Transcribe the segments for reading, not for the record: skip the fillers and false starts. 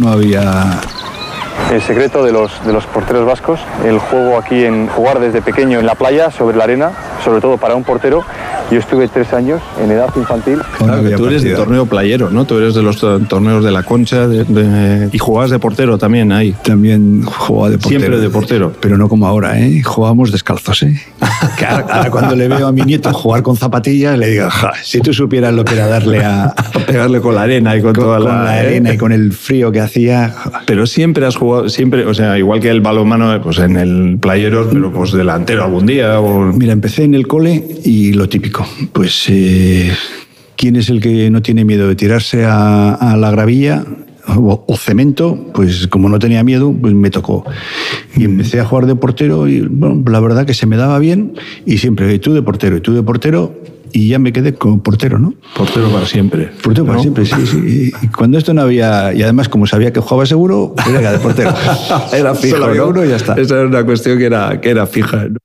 había... El secreto de los porteros vascos, el juego aquí en jugar desde pequeño en la playa, sobre la arena, sobre todo para un portero. Yo estuve 3 años en edad infantil. Claro, que tú eres de torneo playero, ¿no? Tú eres de los torneos de la Concha y jugabas de portero también ahí. También jugaba de portero. Siempre de portero. Pero no como ahora, ¿eh? Jugábamos descalzos, ¿eh? Que ahora cuando le veo a mi nieto jugar con zapatillas, le digo, si tú supieras lo que era darle a pegarle con la arena y con toda la arena y con el frío que hacía. Pero siempre has jugado, siempre, o sea, igual que el balonmano, pues en el playero, pero pues delantero algún día. O... Mira, empecé en el cole y lo típico. Pues, ¿quién es el que no tiene miedo de tirarse a la gravilla o cemento? Pues como no tenía miedo, pues me tocó. Y empecé a jugar de portero y, bueno, la verdad que se me daba bien y siempre, tú de portero, y ya me quedé como portero, ¿no? Portero para siempre. Portero para siempre, sí. Y cuando esto no había... Y además, como sabía que jugaba seguro, era de portero. Era fijo, solo había uno y ya está. Esa era una cuestión que era fija, ¿no?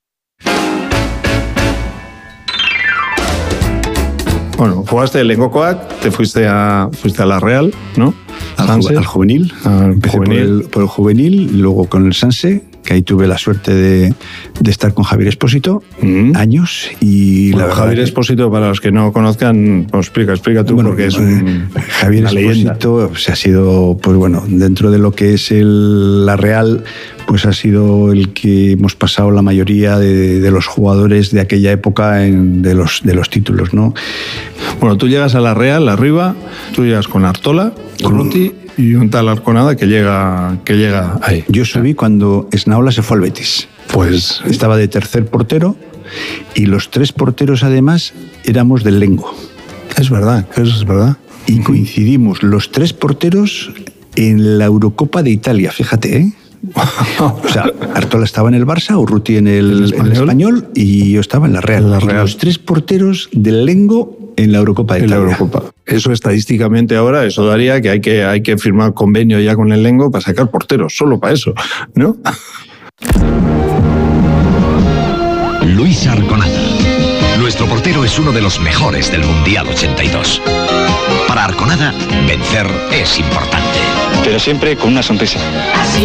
Bueno, jugaste el Lengokoak, te fuiste a la Real, ¿no? Al juvenil. Empecé por el juvenil, luego con el Sanse, que ahí tuve la suerte de estar con Javier Espósito, años. Y bueno, Javier Espósito, para los que no conozcan, pues explica tú, bueno, porque es Javier Espósito se ha sido, pues bueno, dentro de lo que es la Real, pues ha sido el que hemos pasado la mayoría de los jugadores de aquella época de los títulos, ¿no? Bueno, tú llegas a la Real, arriba, tú llegas con Artola, con Ruti y un tal Arconada que llega ahí. Yo subí cuando Esnaola se fue al Betis. Pues estaba de tercer portero y los 3 porteros además éramos del Lengo. Es verdad. Y coincidimos los 3 porteros en la Eurocopa de Italia, fíjate, ¿eh? O sea, Artola estaba en el Barça, Urruti en el Español y yo estaba en la Real. Los 3 porteros del Lengo en la Eurocopa de Italia. Eso estadísticamente ahora, eso daría que hay que firmar convenio ya con el Lengo para sacar porteros, solo para eso, ¿no? Luis Arconada. Nuestro portero es uno de los mejores del Mundial 82. Para Arconada, vencer es importante. Pero siempre con una sonrisa. Así